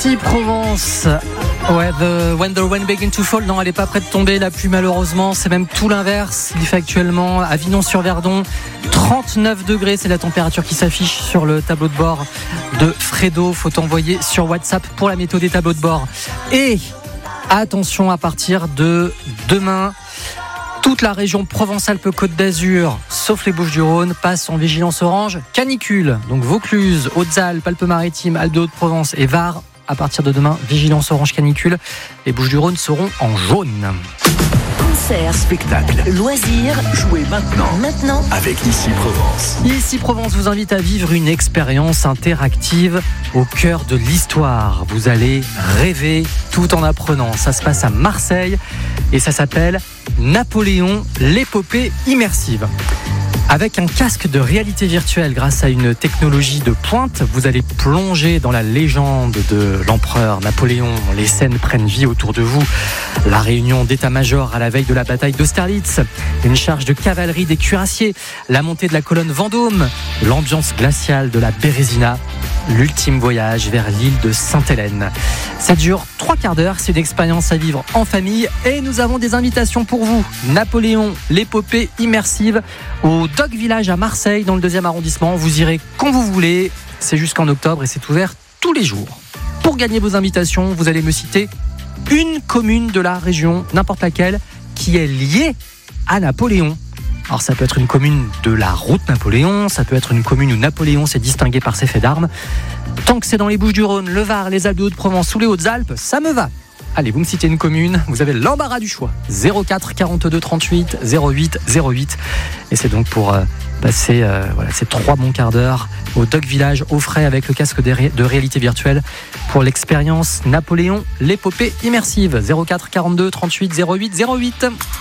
Ici Provence. Ouais, When the Rain Begin to Fall. Non, elle n'est pas près de tomber, la pluie, malheureusement. C'est même tout l'inverse. Il fait actuellement à Avignon-sur-Verdon 39 degrés. C'est la température qui s'affiche sur le tableau de bord de Fredo. Faut envoyer sur WhatsApp pour la météo des tableaux de bord. Et attention, à partir de demain, toute la région Provence-Alpes-Côte d'Azur, sauf les Bouches-du-Rhône, passe en vigilance orange canicule. Donc Vaucluse, Hautes-Alpes, Alpes-Maritimes, Alpes-de-Haute-Provence et Var, à partir de demain, vigilance orange canicule. Les Bouches-du-Rhône seront en jaune. Concerts, spectacles, loisirs. Jouez maintenant avec Ici Provence. Ici Provence vous invite à vivre une expérience interactive au cœur de l'histoire. Vous allez rêver tout en apprenant. Ça se passe à Marseille et ça s'appelle Napoléon, l'épopée immersive. Avec un casque de réalité virtuelle grâce à une technologie de pointe, vous allez plonger dans la légende de l'empereur Napoléon. Les scènes prennent vie autour de vous. La réunion d'état-major à la veille de la bataille d'Austerlitz, une charge de cavalerie des cuirassiers, la montée de la colonne Vendôme, l'ambiance glaciale de la Bérésina, l'ultime voyage vers l'île de Sainte-Hélène. Ça dure 3 quarts d'heure, c'est une expérience à vivre en famille et nous avons des invitations pour vous. Napoléon, l'épopée immersive au Dog Village à Marseille dans le 2e arrondissement. Vous irez quand vous voulez, c'est jusqu'en octobre et c'est ouvert tous les jours. Pour gagner vos invitations, vous allez me citer une commune de la région, n'importe laquelle, qui est liée à Napoléon. Alors ça peut être une commune de la route Napoléon, ça peut être une commune où Napoléon s'est distingué par ses faits d'armes. Tant que c'est dans les Bouches-du-Rhône, le Var, les Alpes-de-Haute-Provence ou les Hautes-Alpes, ça me va. Allez, vous me citez une commune, vous avez l'embarras du choix. 04 42 38 08 08. Et c'est donc pour passer ces 3 bons quarts d'heure au Dog Village, au frais, avec le casque de réalité virtuelle pour l'expérience Napoléon, l'épopée immersive. 04 42 38 08 08.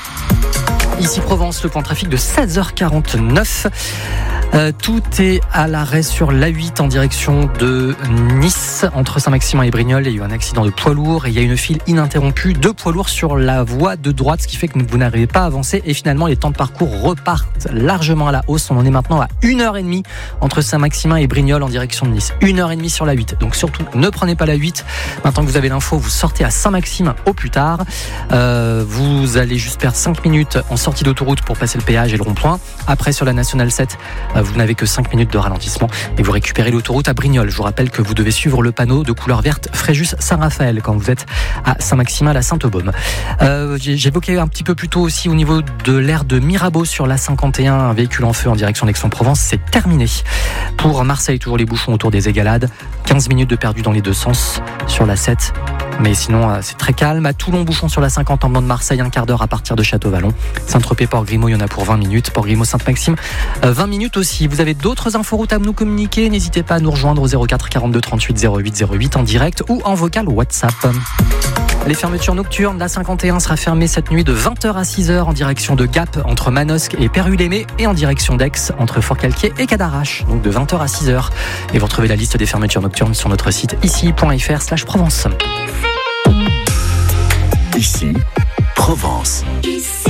Ici Provence, le point de trafic de 16h49. Tout est à l'arrêt sur l'A8 en direction de Nice, entre Saint-Maximin et Brignoles. Il y a eu un accident de poids lourd et il y a une file ininterrompue de poids lourds sur la voie de droite, ce qui fait que vous n'arrivez pas à avancer et finalement les temps de parcours repartent largement à la hausse. On en est maintenant à 1h30 entre Saint-Maximin et Brignoles en direction de Nice. 1h30 sur l'A8. Donc surtout, ne prenez pas l'A8. Maintenant que vous avez l'info, vous sortez à Saint-Maximin au plus tard. Vous allez juste perdre 5 minutes en sortie d'autoroute pour passer le péage et le rond-point. Après, sur la Nationale 7, vous n'avez que 5 minutes de ralentissement et vous récupérez l'autoroute à Brignoles. Je vous rappelle que vous devez suivre le panneau de couleur verte Fréjus-Saint-Raphaël quand vous êtes à Saint-Maximin, la Sainte-Baume. J'évoquais un petit peu plus tôt aussi au niveau de l'aire de Mirabeau sur la 51, un véhicule en feu en direction d'Aix-en-Provence. C'est terminé. Pour Marseille, toujours les bouchons autour des Égalades. 15 minutes de perdu dans les deux sens sur la 7. Mais sinon, c'est très calme. À Toulon, bouchon sur la 50 en venant de Marseille, un quart d'heure à partir de Château-Vallon. Saint-Tropez, Port-Grimaud, il y en a pour 20 minutes. Port-Grimaud, Sainte-Maxime, 20 minutes aussi. Vous avez d'autres inforoutes à nous communiquer. N'hésitez pas à nous rejoindre au 04 42 38 08 08 en direct ou en vocal WhatsApp. Les fermetures nocturnes, la 51 sera fermée cette nuit de 20h à 6h en direction de Gap entre Manosque et Pérus-Lémé et en direction d'Aix entre Fort-Calquier et Cadarache. Donc de 20h à 6h. Et vous retrouvez la liste des fermetures nocturnes sur notre site ici.fr/Provence. Ici, Provence.